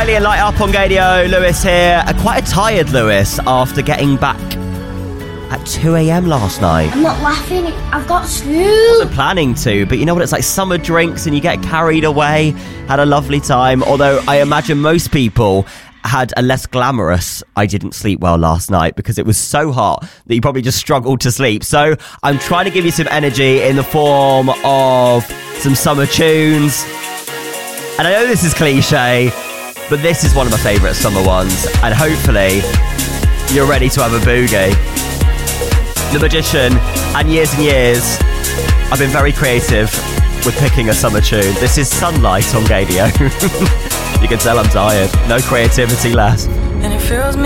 Ellie and Light Up on Gadio. Lewis here. Quite a tired Lewis after getting back at 2 a.m. last night. I'm not laughing. I've got school. I wasn't planning to, but you know what? It's like summer drinks and you get carried away. Had a lovely time. Although I imagine most people had a less glamorous I didn't sleep well last night because it was so hot that you probably just struggled to sleep. So I'm trying to give you some energy in the form of some summer tunes. And I know this is cliche, but this is one of my favourite summer ones. And hopefully you're ready to have a boogie. The Magician, and years, I've been very creative with picking a summer tune. This is Sunlight on Gadio. You can tell I'm tired. No creativity left. And it feels me